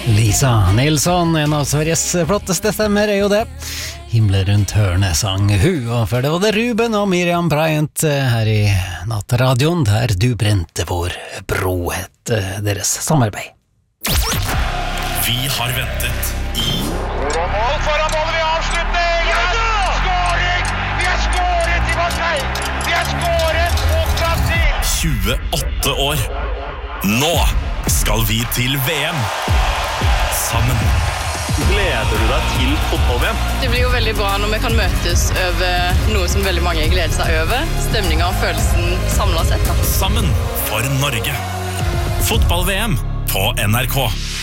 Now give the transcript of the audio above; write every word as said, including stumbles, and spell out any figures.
Lisa Nilsson, en av Sveriges flotteste stemmer er jo det. Himmelen rundt hørnet sang hun, og før det var det Ruben og Miriam Bryant her i Nattradioen, der du brente vår bro, het deres samarbeid. Vi har ventet i mål foran målet, vi avslutter! Ja da! Skåring! Vi har skåret i Marseille! Vi har skåret mot Brasil! tjueåtte år. Nå skal vi til V M sammen. Gleder du deg til fotball-V M? Det blir jo veldig bra når vi kan møtes over noe som veldig mange gleder seg over. Stemningen og følelsen samlet sett. Da. Sammen for Norge. Fotball-V M på N R K.